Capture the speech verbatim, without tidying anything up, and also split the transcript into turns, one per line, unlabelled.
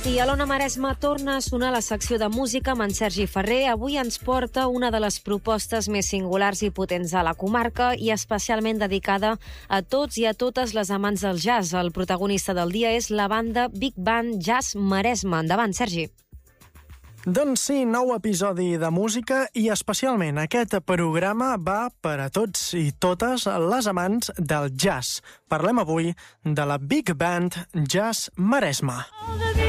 I a l'Ona Maresme torna a sonar la secció de música amb en Sergi Ferrer. Avui ens porta una de les propostes més singulars i potents a la comarca i especialment dedicada a tots i a totes les amants del jazz. El protagonista del dia és la banda Big Band Jazz Maresme. Endavant, Sergi.
Doncs sí, nou episodi de música i especialment aquest programa va per a tots i totes les amants del jazz. Parlem avui de la Big Band Jazz Maresme.